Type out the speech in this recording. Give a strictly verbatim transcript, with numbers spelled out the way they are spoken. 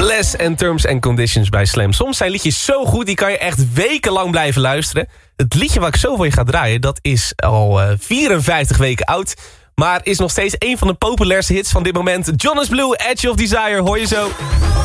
Bless en Terms and Conditions bij Slam. Soms zijn liedjes zo goed, die kan je echt wekenlang blijven luisteren. Het liedje waar ik zo voor je ga draaien, dat is al uh, vierenvijftig weken oud. Maar is nog steeds een van de populairste hits van dit moment. Jonas Blue, Edge of Desire, hoor je zo.